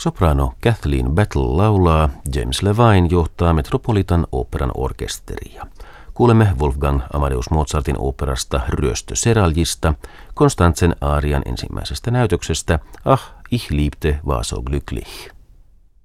Soprano Kathleen Battle laulaa, James Levine johtaa Metropolitan Operan orkesteria. Kuulemme Wolfgang Amadeus Mozartin oopperasta Ryöstö Seraljista, Konstantsen aarian ensimmäisestä näytöksestä Ach, ich liebte war so glücklich.